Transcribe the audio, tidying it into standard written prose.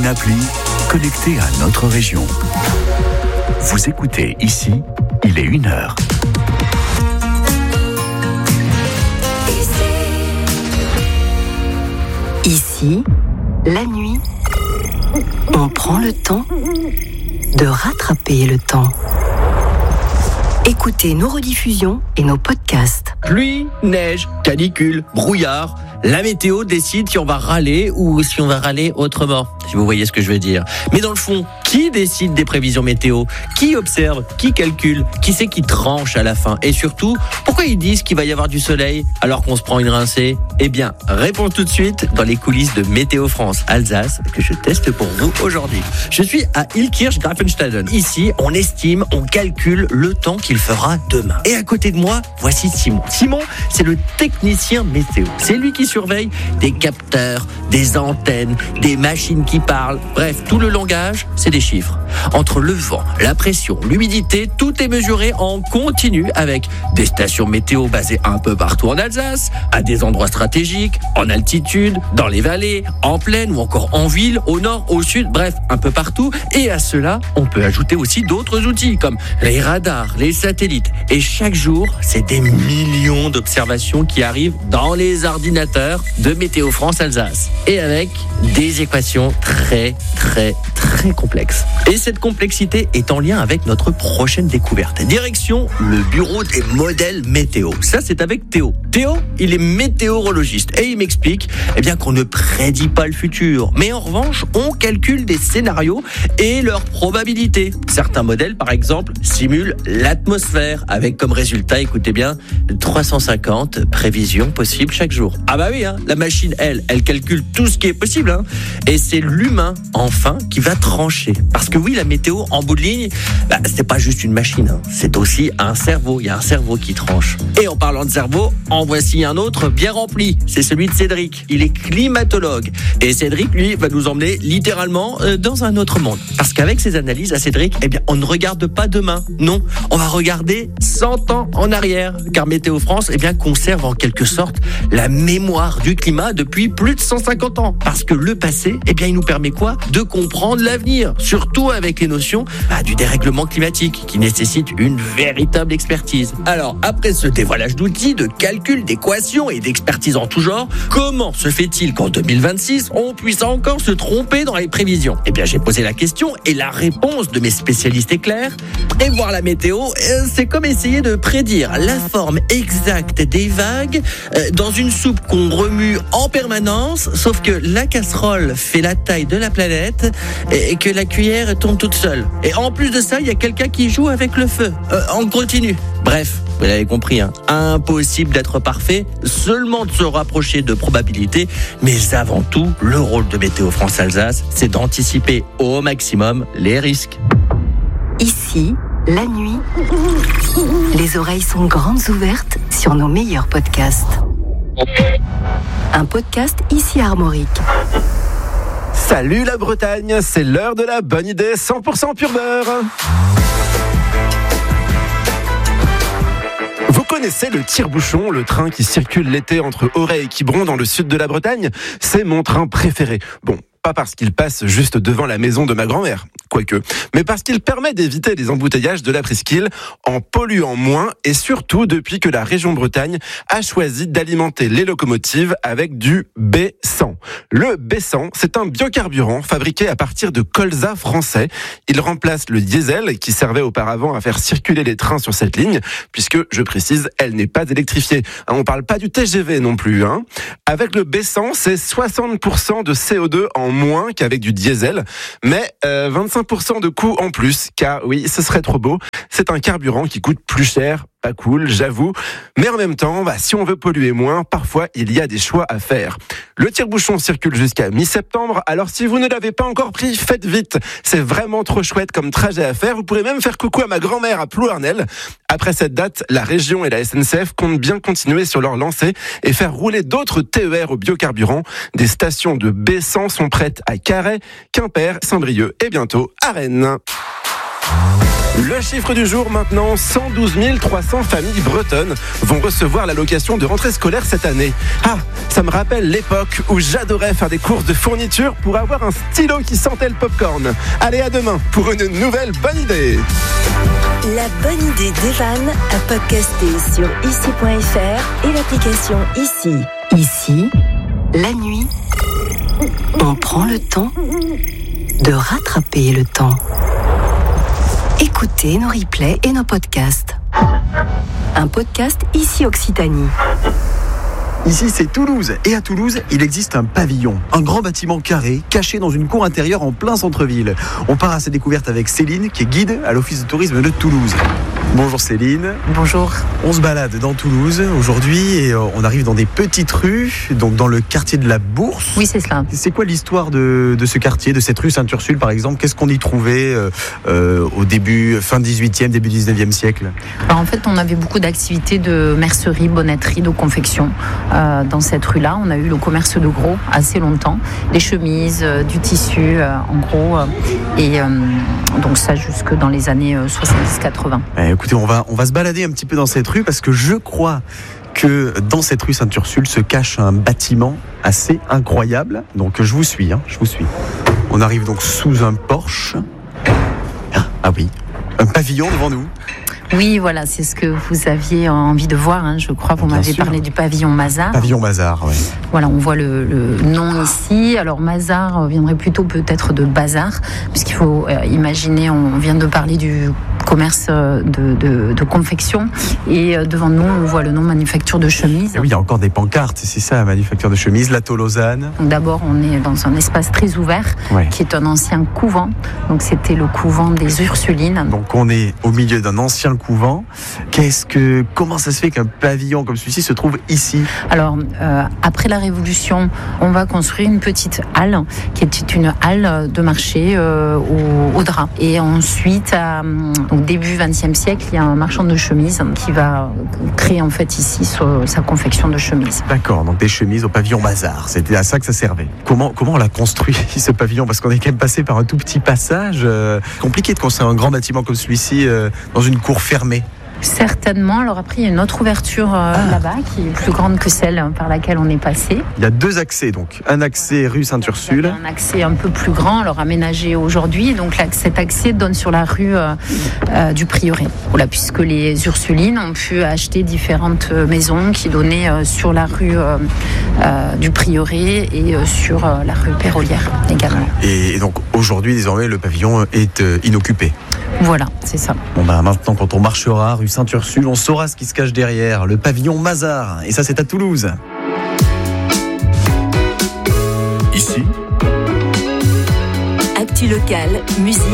appli connectée à notre région. Vous écoutez ici, il est 1h. Ici, la nuit, on prend le temps de rattraper le temps. Écoutez nos rediffusions et nos podcasts. Pluie, neige, canicule, brouillard. La météo décide si on va râler ou si on va râler autrement, si vous voyez ce que je veux dire. Mais dans le fond, qui décide des prévisions météo ? Qui observe ? Qui calcule ? Qui c'est qui tranche à la fin ? Et surtout, pourquoi ils disent qu'il va y avoir du soleil alors qu'on se prend une rincée ? Eh bien, réponse tout de suite dans les coulisses de Météo France Alsace que je teste pour vous aujourd'hui. Je suis à Illkirch-Grafenstaden. Ici, on estime, on calcule le temps qu'il fera demain. Et à côté de moi, voici Simon. Simon, c'est le technicien météo. C'est lui qui surveille des capteurs, des antennes, des machines qui parlent. Bref, tout le langage, c'est des chiffres. Entre le vent, la pression, l'humidité, tout est mesuré en continu avec des stations météo basées un peu partout en Alsace, à des endroits stratégiques, en altitude, dans les vallées, en plaine ou encore en ville, au nord, au sud, bref, un peu partout. Et à cela, on peut ajouter aussi d'autres outils comme les radars, les satellites. Et chaque jour, c'est des millions d'observations qui arrivent dans les ordinateurs de Météo France Alsace. Et avec des équations très complexes. Et cette complexité est en lien avec notre prochaine découverte. Direction le bureau des modèles météo. Ça, c'est avec Théo. Théo, il est météorologiste et il m'explique qu'on ne prédit pas le futur. Mais en revanche, on calcule des scénarios et leurs probabilités. Certains modèles, par exemple, simulent l'atmosphère avec comme résultat, écoutez bien, 350 prévisions possibles chaque jour. Ah bah oui, la machine, elle calcule tout ce qui est possible. Et c'est l'humain, enfin, qui va trancher. Parce que oui, la météo, en bout de ligne, c'est pas juste une machine. C'est aussi un cerveau. Il y a un cerveau qui tranche. Et en parlant de cerveau, en voici un autre bien rempli. C'est celui de Cédric. Il est climatologue. Et Cédric, lui, va nous emmener littéralement dans un autre monde. Parce qu'avec ses analyses à Cédric, on ne regarde pas demain. Non, on va regarder 100 ans en arrière. Car Météo France, conserve en quelque sorte la mémoire du climat depuis plus de 150 ans. Parce que le passé, il nous permet quoi ? De comprendre l'avenir. Surtout avec les notions du dérèglement climatique qui nécessite une véritable expertise. Alors, après ce dévoilage d'outils, de calcul, d'équations et d'expertise en tout genre, comment se fait-il qu'en 2026, on puisse encore se tromper dans les prévisions ? J'ai posé la question et la réponse de mes spécialistes est claire. Et voir la météo, c'est comme essayer de prédire la forme exacte des vagues dans une soupe qu'on remue en permanence, sauf que la casserole fait la taille de la planète et que la cuillère tourne toute seule. Et en plus de ça, il y a quelqu'un qui joue avec le feu, en continu. Bref, vous l'avez compris, impossible d'être parfait, seulement de se rapprocher de probabilités, mais avant tout, le rôle de Météo France Alsace, c'est d'anticiper au maximum les risques. Ici, la nuit, les oreilles sont grandes ouvertes sur nos meilleurs podcasts. Un podcast ici Armorique. Salut la Bretagne, c'est l'heure de la bonne idée 100% pur beurre. Vous connaissez le tire-bouchon, le train qui circule l'été entre Auray et Quiberon dans le sud de la Bretagne ? C'est mon train préféré. Bon, pas parce qu'il passe juste devant la maison de ma grand-mère, quoique, mais parce qu'il permet d'éviter les embouteillages de la presqu'île en polluant moins et surtout depuis que la région Bretagne a choisi d'alimenter les locomotives avec du B100. Le B100, c'est un biocarburant fabriqué à partir de colza français. Il remplace le diesel qui servait auparavant à faire circuler les trains sur cette ligne, puisque, je précise, elle n'est pas électrifiée. On parle pas du TGV non plus. Avec le B100, c'est 60% de CO2 en moins qu'avec du diesel, mais 25% de coût en plus, car oui, ce serait trop beau. C'est un carburant qui coûte plus cher. Pas cool, j'avoue. Mais en même temps, si on veut polluer moins, parfois il y a des choix à faire. Le tire-bouchon circule jusqu'à mi-septembre, alors si vous ne l'avez pas encore pris, faites vite. C'est vraiment trop chouette comme trajet à faire. Vous pourrez même faire coucou à ma grand-mère à Plouarnel. Après cette date, la région et la SNCF comptent bien continuer sur leur lancée et faire rouler d'autres TER au biocarburant. Des stations de B100 sont prêtes à Carhaix, Quimper, Saint-Brieuc et bientôt à Rennes. Le chiffre du jour maintenant, 112 300 familles bretonnes vont recevoir l'allocation de rentrée scolaire cette année. Ah, ça me rappelle l'époque où j'adorais faire des courses de fournitures pour avoir un stylo qui sentait le popcorn. Allez, à demain pour une nouvelle bonne idée. La bonne idée d'Evan à podcaster sur ici.fr et l'application Ici. Ici, la nuit, on prend le temps de rattraper le temps. Écoutez nos replays et nos podcasts. Un podcast Ici Occitanie. Ici, c'est Toulouse. Et à Toulouse, il existe un pavillon. Un grand bâtiment carré, caché dans une cour intérieure en plein centre-ville. On part à sa découverte avec Céline, qui est guide à l'Office de tourisme de Toulouse. Bonjour Céline. Bonjour. On se balade dans Toulouse aujourd'hui et on arrive dans des petites rues, donc dans le quartier de la Bourse. Oui, c'est cela. C'est quoi l'histoire de ce quartier, de cette rue Sainte-Ursule par exemple ? Qu'est-ce qu'on y trouvait au début, fin 18e, début 19e siècle ? Alors, en fait, on avait beaucoup d'activités de mercerie, bonneterie, de confection. Dans cette rue-là, on a eu le commerce de gros assez longtemps. Les chemises, du tissu, en gros. Et donc ça jusque dans les années 70-80. Écoutez, on va se balader un petit peu dans cette rue parce que je crois que dans cette rue Sainte-Ursule se cache un bâtiment assez incroyable. Donc je vous suis. On arrive donc sous un porche. Ah oui, un pavillon devant nous. Oui, voilà, c'est ce que vous aviez envie de voir, je crois. Vous m'avez parlé du pavillon Mazar. Pavillon Mazar, oui. Voilà, on voit le nom ici. Alors, Mazar viendrait plutôt peut-être de bazar, puisqu'il faut imaginer, on vient de parler du commerce de confection. Et devant nous, on voit le nom manufacture de chemise. Et oui, il y a encore des pancartes, c'est ça, manufacture de chemise, Lato Lausanne. Donc, d'abord, on est dans un espace très ouvert, qui est un ancien couvent. Donc, c'était le couvent des Ursulines. Donc, on est au milieu d'un ancien couvent. Comment ça se fait qu'un pavillon comme celui-ci se trouve ici ? Alors, après la Révolution, on va construire une petite halle qui était une halle de marché au drap. Et ensuite, au début XXe siècle, il y a un marchand de chemises qui va créer en fait ici sa confection de chemises. D'accord, donc des chemises au pavillon Mazar. C'était à ça que ça servait. Comment on l'a construit ce pavillon ? Parce qu'on est quand même passé par un tout petit passage. Compliqué de construire un grand bâtiment comme celui-ci dans une cour fermée. Certainement. Alors après, il y a une autre ouverture là-bas qui est plus grande que celle par laquelle on est passé. Il y a deux accès, donc. Un accès rue Sainte-Ursule. Un accès un peu plus grand, alors aménagé aujourd'hui. Donc là, cet accès donne sur la rue du Prieuré. Voilà, puisque les Ursulines ont pu acheter différentes maisons qui donnaient sur la rue du Prieuré et sur la rue Pérolière également. Et donc aujourd'hui, désormais, le pavillon est inoccupé. Voilà, c'est ça. Bon maintenant, quand on marchera rue Sainte-Ursule, on saura ce qui se cache derrière, le pavillon Mazar. Et ça, c'est à Toulouse. Ici, Actu locale, musique.